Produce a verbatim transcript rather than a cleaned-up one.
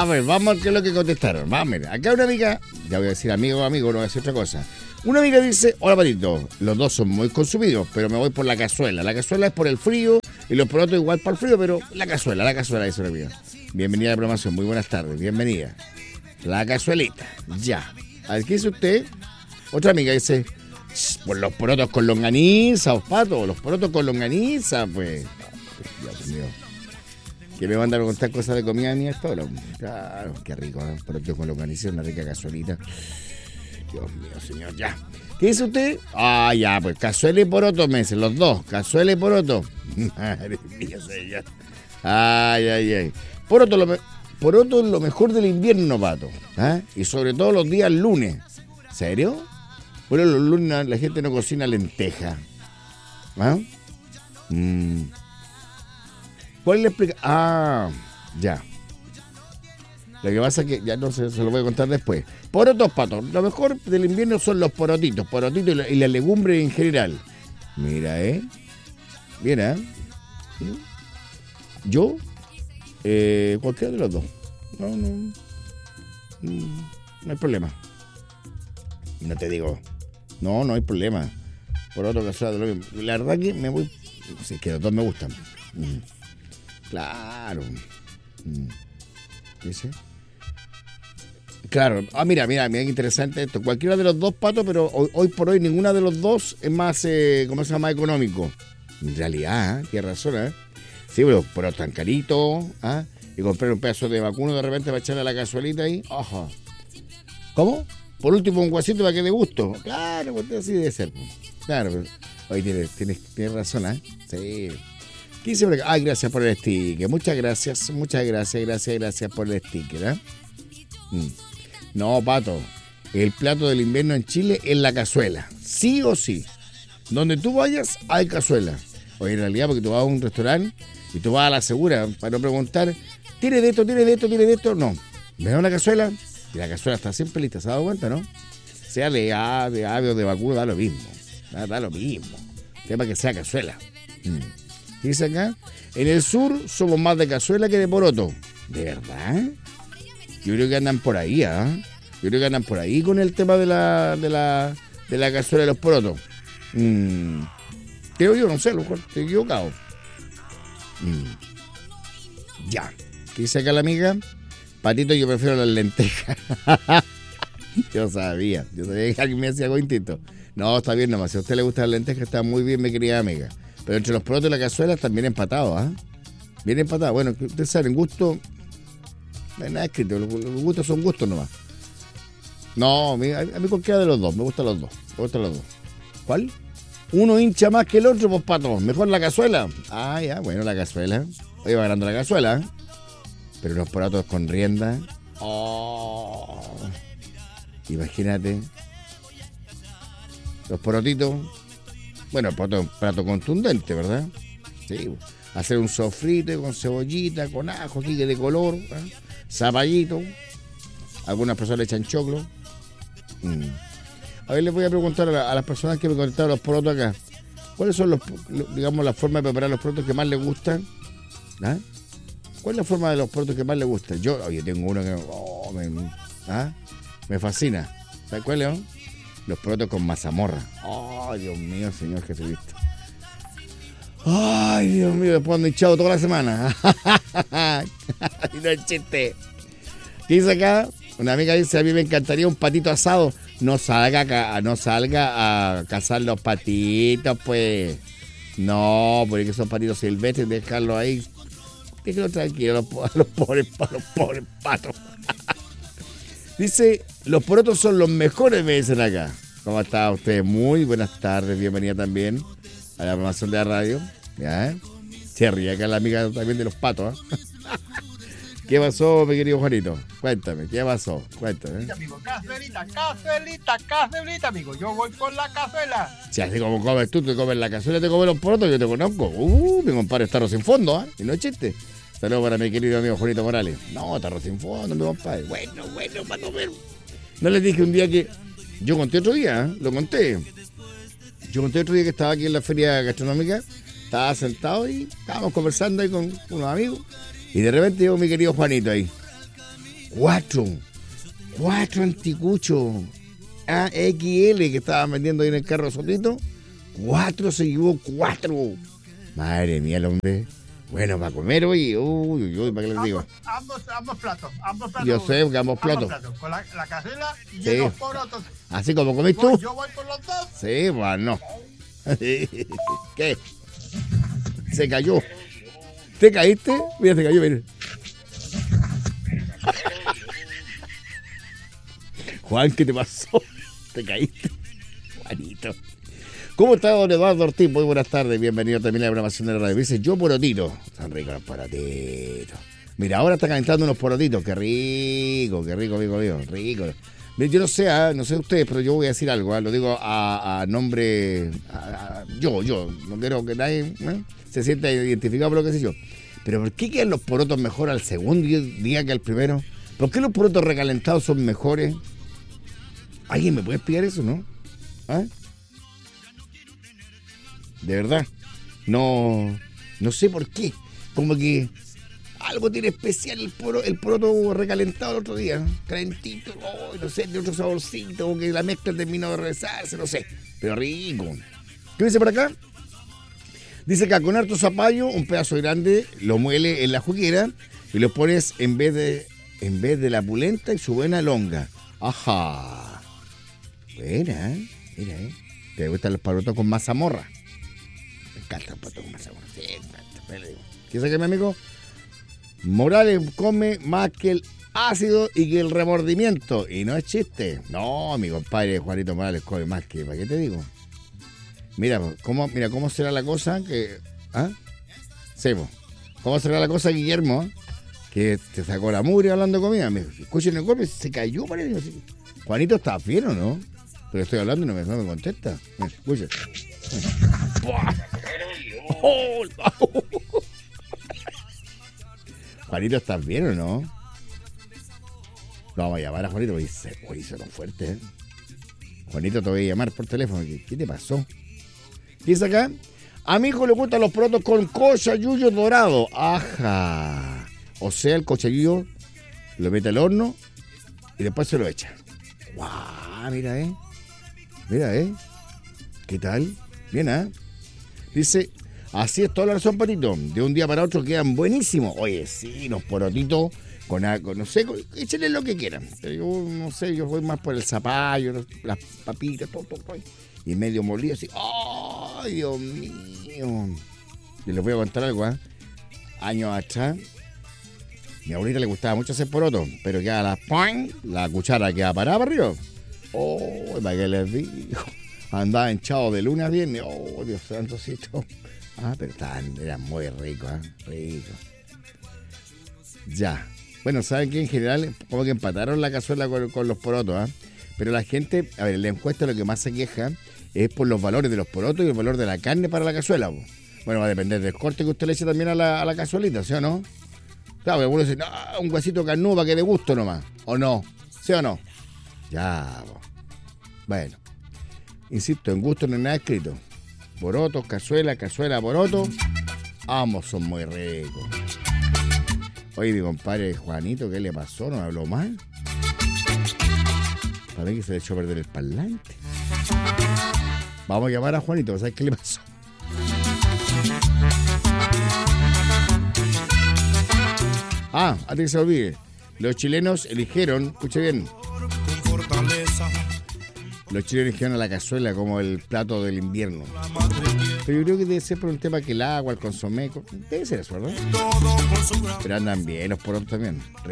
A ver, vamos a ver qué es lo que contestaron. Vamos, mira. Acá una amiga, ya voy a decir amigo o amigo, no voy a decir otra cosa. Una amiga dice, hola Patito, los dos son muy consumidos, pero me voy por la cazuela. La cazuela es por el frío y los porotos igual para el frío, pero la cazuela, la cazuela, dice una amiga. Bienvenida a la programación, muy buenas tardes, bienvenida. La cazuelita, ya. A ver, ¿qué dice usted? Otra amiga dice, pues los porotos con longaniza, pato, los porotos con longaniza, pues. Dios mío. Que me mandan a contar cosas de comida mía esto. Claro, qué rico, ¿eh? Porotos con longaniza, una rica cazuelita. Dios mío, señor, ya. ¿Qué dice usted? Ah, ya, pues cazuela y poroto, me dicen los dos. Cazuela y poroto. Madre mía, señor. Ay, ay, ay. Poroto, lo me... poroto es lo mejor del invierno, Pato. ¿Eh? Y sobre todo los días lunes. ¿Serio? Bueno, los lunes la gente no cocina lenteja. ¿Ah? Mm. ¿Cuál es la explicación? Ah, ya. Lo que pasa es que ya no sé, se lo voy a contar después. Porotos, Pato. Lo mejor del invierno son los porotitos. Porotitos y la, y la legumbre en general. Mira, ¿eh? Mira. Yo, eh, cualquiera de los dos. No, no. No hay problema. No te digo. No, no hay problema. Poroto, cazuela, de lo mismo. La verdad que me voy. Sí, que los dos me gustan. Mm. Claro. Mm. ¿Dice? Claro. Ah, mira, mira, mira qué interesante esto. Cualquiera de los dos, Pato, pero hoy, hoy por hoy ninguna de los dos es más, eh, ¿cómo se llama? Más económico. En realidad, ¿eh? Tienes razón, ¿eh? Sí, pero, pero tan carito, ¿ah? Y comprar un pedazo de vacuno de repente para echarle a la cazuelita ahí. Ajá. ¿Cómo? Por último, un guasito para que dé gusto. Claro, pues así debe ser. Claro, pero hoy tienes, tienes, tienes razón, ¿eh? Sí. ¿Qué dice por acá? Ay, gracias por el sticker. Muchas gracias, muchas gracias, gracias, gracias por el sticker, ¿eh? Mm. No, Pato, el plato del invierno en Chile es la cazuela. Sí o sí. Donde tú vayas, hay cazuela. Oye, en realidad, porque tú vas a un restaurante y tú vas a la segura para no preguntar, ¿tiene de esto, tiene de esto, tiene de esto? No. ¿Me da una cazuela? Y la cazuela está siempre lista, ¿se ha dado cuenta, no? Sea de ave, de ave o de vacuno, da lo mismo. Da, da lo mismo. El tema es que sea cazuela. Mm. Dice acá, en el sur somos más de cazuela que de poroto. ¿De verdad? Yo creo que andan por ahí, ¿ah? ¿eh? Yo creo que andan por ahí con el tema de la de la, de la cazuela de los porotos. Mm. Creo yo, no sé, a lo mejor estoy equivocado. Mm. Ya. ¿Qué dice acá la amiga? Patito, yo prefiero las lentejas. Yo sabía, yo sabía que alguien me hacía algo instinto. No, está bien nomás, si a usted le gusta las lentejas, está muy bien, mi querida amiga. Pero entre los porotos y la cazuela están bien empatados, ¿ah? ¿eh? Bien empatados. Bueno, ustedes saben, gusto... No hay nada escrito, los, los gustos son gustos nomás. No, a mí, a mí cualquiera de los dos, me gustan los dos, me gustan los dos. ¿Cuál? Uno hincha más que el otro, pues Pato, mejor la cazuela. Ah, ya, bueno, la cazuela. Hoy va ganando la cazuela, ¿eh? Pero los porotos con rienda. Oh, imagínate. Los porotitos. Bueno, el poroto es un plato contundente, ¿verdad? Sí. Hacer un sofrito con cebollita, con ajo, aquí de color, ¿eh? Zapallito. Algunas personas le echan choclo. Mm. A ver, les voy a preguntar a, la, a las personas que me contestaron los porotos acá. ¿Cuáles son los, digamos, las formas de preparar los porotos que más les gustan? ¿Ah? ¿Cuál es la forma de los porotos que más les gusta? Yo, oye, tengo uno que oh, me, ¿ah? me fascina. ¿Sabes cuál es? Los porotos con mazamorra. Oh, Dios mío, Señor Jesucristo. Ay, Dios mío, después ando hinchado toda la semana. Y no es chiste. ¿Qué dice acá? Una amiga dice, a mí me encantaría un patito asado. No salga acá, no salga a cazar los patitos, pues. No, porque son patitos silvestres, dejarlos ahí. Déjenlo tranquilo a los, a los pobres, a los pobres patos. Dice, los porotos son los mejores, me dicen acá. ¿Cómo está usted? Muy buenas tardes, bienvenida también a la programación de la radio. ¿Ya, eh? Se ríe acá la amiga también de los patos, ¿eh? ¿Qué pasó, mi querido Juanito? Cuéntame, ¿qué pasó? Cuéntame. Sí, amigo, cazuelita, cazuelita, cazuelita, amigo. Yo voy por la cazuela. Si así como comes tú, te comes la cazuela, te comes los porotos, yo te conozco. Uh, mi compadre está arroz sin fondo, ¿eh? Y no es chiste. Saludos para mi querido amigo Juanito Morales. No, está arroz sin fondo, mi compadre. Bueno, bueno, para comer. No les dije un día que... Yo conté otro día, ¿eh? Lo conté. Yo conté otro día que estaba aquí en la feria gastronómica. Estaba sentado y estábamos conversando ahí con unos amigos. Y de repente llegó mi querido Juanito ahí. Cuatro. Cuatro anticuchos. A X L que estaban vendiendo ahí en el carro solito. Cuatro se llevó, cuatro. Madre mía, el hombre. Bueno, para comer hoy, uy, uy, uy, ¿para qué les digo? Ambos, ambos, ambos platos, ambos platos. Yo sé que ambos platos. platos con la, la cazuela y Sí. los porotos. Así como comís tú. Voy- Yo voy con los dos. Sí, bueno. ¿Qué? Se cayó. ¿Te caíste? Mira, se cayó, mira. Juan, ¿qué te pasó? ¿Te caíste? Juanito. ¿Cómo está don Eduardo Ortiz? Muy buenas tardes, bienvenido también a la programación de la radio. Dice, yo porotito. Están ricos los porotitos. Mira, ahora está calentando unos porotitos. Qué rico, qué rico, rico, rico. rico. Mira, yo no sé, ah, no sé ustedes, pero yo voy a decir algo. ah, Lo digo a, a nombre... a- a- yo, yo. No quiero que nadie ¿eh? se sienta identificado por lo que sé yo. Pero ¿por qué quedan los porotos mejor al segundo día que al primero? ¿Por qué los porotos recalentados son mejores? ¿Alguien me puede explicar eso, no? ¿Ah? De verdad. No, no sé por qué. Como que algo tiene especial el, poro, el poroto recalentado el otro día. ¿no? Calentito, oh, no sé, de otro saborcito, como que la mezcla terminó de rezarse, no sé. Pero rico. ¿Qué dice por acá? Dice acá, con harto zapallo, un pedazo grande, lo muele en la juguera y lo pones en vez de en vez de la pulenta y su buena longa. Ajá. Buena, ¿eh? Mira, ¿eh? ¿Te gustan los porotos con mazamorra? Me encanta el poroto con mazamorra. Sí, me encanta. Pero digo, ¿qué sabe mi amigo? Morales come más que el ácido y que el remordimiento. Y no es chiste. No, mi compadre Juanito Morales come más que... ¿Para qué te digo? Mira, ¿cómo, mira, ¿cómo será la cosa que... ¿Ah? Sí, po. ¿Cómo será la cosa, Guillermo? Que te sacó la mugre hablando de comida. Me dijo, escuchen el golpe, se cayó, parece. Juanito, ¿estás bien o no? Pero estoy hablando y no me, no me contesta. Mira, escucha. Oh, no. Juanito, ¿estás bien o no? Lo vamos a llamar a Juanito. Oye, se hizo tan fuerte, ¿eh? Juanito, te voy a llamar por teléfono. ¿Qué, qué te pasó? ¿Qué dice acá? A mi hijo le gustan los porotos con cochayuyo dorado. Ajá. O sea, el cochayuyo lo mete al horno y después se lo echa. Guau, mira, eh. Mira, eh. ¿Qué tal? Bien, ¿eh? Dice, así es toda la razón, Patito. De un día para otro quedan buenísimos. Oye, sí, los porotitos con algo, no sé, échenle lo que quieran. Pero yo no sé, yo voy más por el zapallo, las papitas, todo, todo, todo. Y medio molido así. ¡Ay, Dios mío! Y les voy a contar algo, ¿eh? Años atrás, mi abuelita le gustaba mucho hacer poroto, pero queda la ¡pam! La cuchara queda parada para arriba. ¡Oh! ¿Para qué les digo? Andaba hinchado de lunes a viernes. ¡Oh, Dios santocito! Ah, pero estaban, eran muy ricos, ¿eh? Ricos. Ya. Bueno, ¿saben qué? En general, como que empataron la cazuela con, con los porotos, ¿eh? Pero la gente, a ver, en la encuesta lo que más se queja es por los valores de los porotos y el valor de la carne para la cazuela, po. Bueno, va a depender del corte que usted le eche también a la, a la cazuelita, ¿sí o no? Claro, algunos dicen, no, un huesito carnudo para que dé gusto nomás. ¿O no? ¿Sí o no? Ya, po. Bueno. Insisto, en gusto no hay nada escrito. Porotos, cazuela, cazuela, poroto. Ambos son muy ricos. Oye, mi compadre Juanito, ¿qué le pasó? ¿No habló mal? Para mí que se le echó a perder el parlante. Vamos a llamar a Juanito, ¿sabes qué le pasó? Ah, antes que se olvide. Los chilenos eligieron, escuche bien. Los chilenos eligieron a la cazuela como el plato del invierno. Pero yo creo que debe ser por un tema que el agua, el consomé, debe ser eso, ¿verdad? Pero andan bien los porotos también.